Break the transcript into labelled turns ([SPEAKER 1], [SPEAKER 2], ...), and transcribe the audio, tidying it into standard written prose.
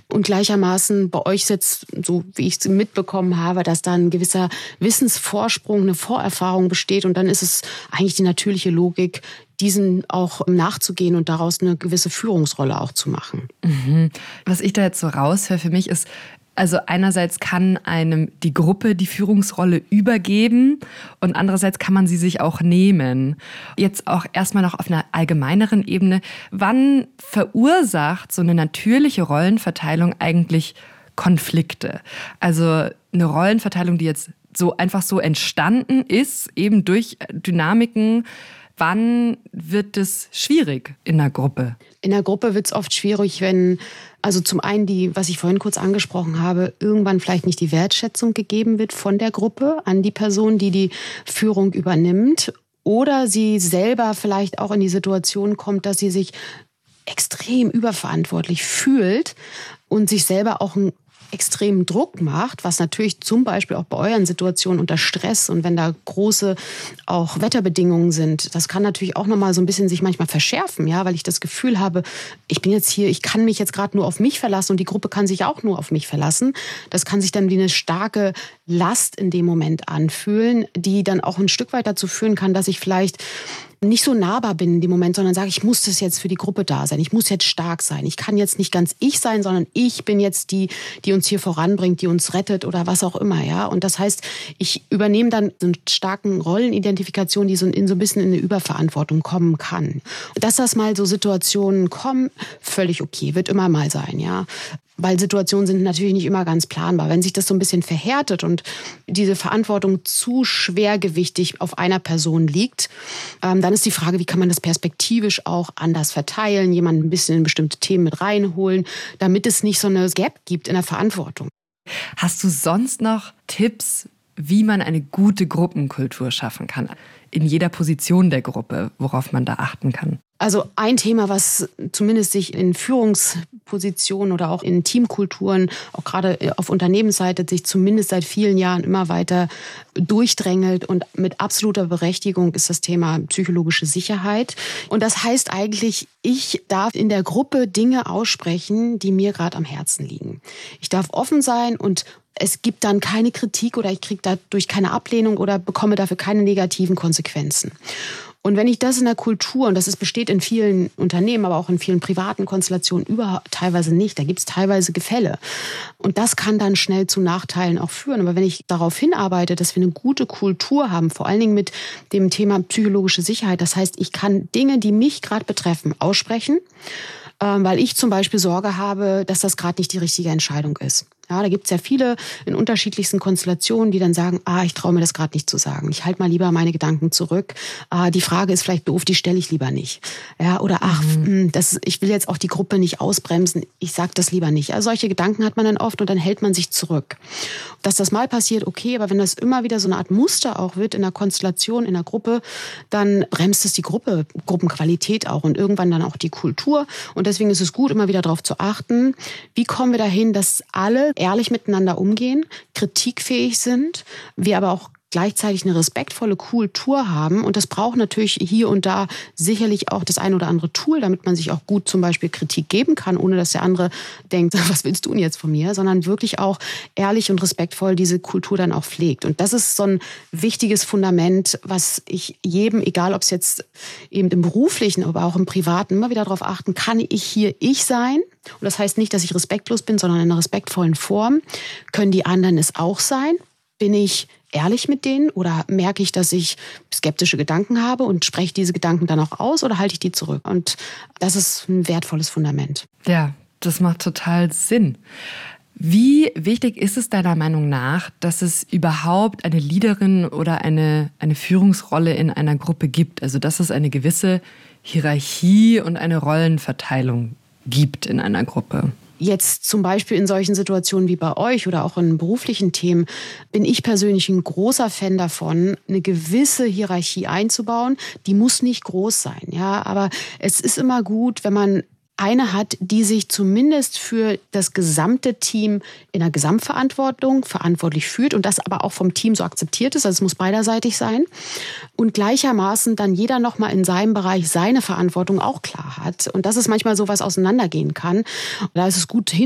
[SPEAKER 1] Und gleichermaßen bei euch jetzt, so wie ich es mitbekommen habe, dass da ein gewisser Wissensvorsprung, eine Vorerfahrung besteht. Und dann ist es eigentlich die natürliche Logik, diesen auch nachzugehen und daraus eine gewisse Führungsrolle auch zu machen.
[SPEAKER 2] Mhm. Was ich da jetzt so raushöre für mich ist, also einerseits kann einem die Gruppe die Führungsrolle übergeben und andererseits kann man sie sich auch nehmen. Jetzt auch erstmal noch auf einer allgemeineren Ebene. Wann verursacht so eine natürliche Rollenverteilung eigentlich Konflikte? Also eine Rollenverteilung, die jetzt so einfach so entstanden ist, eben durch Dynamiken. Wann wird es schwierig in der Gruppe?
[SPEAKER 1] In der Gruppe wird es oft schwierig, wenn, also zum einen was ich vorhin kurz angesprochen habe, irgendwann vielleicht nicht die Wertschätzung gegeben wird von der Gruppe an die Person, die die Führung übernimmt. Oder sie selber vielleicht auch in die Situation kommt, dass sie sich extrem überverantwortlich fühlt und sich selber auch einen extremen Druck macht, was natürlich zum Beispiel auch bei euren Situationen unter Stress und wenn da große auch Wetterbedingungen sind, das kann natürlich auch nochmal so ein bisschen sich manchmal verschärfen, ja, weil ich das Gefühl habe, ich bin jetzt hier, ich kann mich jetzt gerade nur auf mich verlassen und die Gruppe kann sich auch nur auf mich verlassen. Das kann sich dann wie eine starke Last in dem Moment anfühlen, die dann auch ein Stück weit dazu führen kann, dass ich vielleicht nicht so nahbar bin in dem Moment, sondern sage, ich muss das jetzt für die Gruppe da sein. Ich muss jetzt stark sein. Ich kann jetzt nicht ganz ich sein, sondern ich bin jetzt die uns hier voranbringt, die uns rettet oder was auch immer, ja. Und das heißt, ich übernehme dann so eine starken Rollenidentifikation, die so ein bisschen in eine Überverantwortung kommen kann. Dass das mal so Situationen kommen, völlig okay, wird immer mal sein, ja. Weil Situationen sind natürlich nicht immer ganz planbar. Wenn sich das so ein bisschen verhärtet und diese Verantwortung zu schwergewichtig auf einer Person liegt, dann ist die Frage, wie kann man das perspektivisch auch anders verteilen, jemanden ein bisschen in bestimmte Themen mit reinholen, damit es nicht so eine Gap gibt in der Verantwortung.
[SPEAKER 2] Hast du sonst noch Tipps, wie man eine gute Gruppenkultur schaffen kann? In jeder Position der Gruppe, worauf man da achten kann?
[SPEAKER 1] Also ein Thema, was zumindest sich in Führungspositionen oder auch in Teamkulturen, auch gerade auf Unternehmensseite, sich zumindest seit vielen Jahren immer weiter durchdrängelt und mit absoluter Berechtigung ist das Thema psychologische Sicherheit. Und das heißt eigentlich, ich darf in der Gruppe Dinge aussprechen, die mir gerade am Herzen liegen. Ich darf offen sein und es gibt dann keine Kritik oder ich kriege dadurch keine Ablehnung oder bekomme dafür keine negativen Konsequenzen. Und wenn ich das in der Kultur, und das besteht in vielen Unternehmen, aber auch in vielen privaten Konstellationen überhaupt teilweise nicht, da gibt es teilweise Gefälle. Und das kann dann schnell zu Nachteilen auch führen. Aber wenn ich darauf hinarbeite, dass wir eine gute Kultur haben, vor allen Dingen mit dem Thema psychologische Sicherheit, das heißt, ich kann Dinge, die mich gerade betreffen, aussprechen, weil ich zum Beispiel Sorge habe, dass das gerade nicht die richtige Entscheidung ist. Ja, da gibt es ja viele in unterschiedlichsten Konstellationen, die dann sagen, ich traue mir das gerade nicht zu sagen. Ich halte mal lieber meine Gedanken zurück. Die Frage ist vielleicht doof, die stelle ich lieber nicht. Ja, oder ich will jetzt auch die Gruppe nicht ausbremsen, ich sage das lieber nicht. Also solche Gedanken hat man dann oft und dann hält man sich zurück. Dass das mal passiert, okay, aber wenn das immer wieder so eine Art Muster auch wird in der Konstellation, in der Gruppe, dann bremst es die Gruppenqualität auch und irgendwann dann auch die Kultur. Und deswegen ist es gut, immer wieder darauf zu achten, wie kommen wir dahin, dass alle ehrlich miteinander umgehen, kritikfähig sind, wir aber auch gleichzeitig eine respektvolle Kultur haben. Und das braucht natürlich hier und da sicherlich auch das ein oder andere Tool, damit man sich auch gut zum Beispiel Kritik geben kann, ohne dass der andere denkt, was willst du denn jetzt von mir? Sondern wirklich auch ehrlich und respektvoll diese Kultur dann auch pflegt. Und das ist so ein wichtiges Fundament, was ich jedem, egal ob es jetzt eben im Beruflichen, aber auch im Privaten, immer wieder darauf achten, kann ich hier ich sein? Und das heißt nicht, dass ich respektlos bin, sondern in einer respektvollen Form. Können die anderen es auch sein? Bin ich ehrlich mit denen oder merke ich, dass ich skeptische Gedanken habe und spreche diese Gedanken dann auch aus oder halte ich die zurück? Und das ist ein wertvolles Fundament.
[SPEAKER 2] Ja, das macht total Sinn. Wie wichtig ist es deiner Meinung nach, dass es überhaupt eine Leaderin oder eine Führungsrolle in einer Gruppe gibt? Also dass es eine gewisse Hierarchie und eine Rollenverteilung gibt in einer Gruppe?
[SPEAKER 1] Jetzt zum Beispiel in solchen Situationen wie bei euch oder auch in beruflichen Themen bin ich persönlich ein großer Fan davon, eine gewisse Hierarchie einzubauen. Die muss nicht groß sein, ja, aber es ist immer gut, wenn man eine hat, die sich zumindest für das gesamte Team in der Gesamtverantwortung verantwortlich fühlt und das aber auch vom Team so akzeptiert ist, also es muss beiderseitig sein und gleichermaßen dann jeder nochmal in seinem Bereich seine Verantwortung auch klar hat und dass es manchmal sowas auseinandergehen kann. Da ist es gut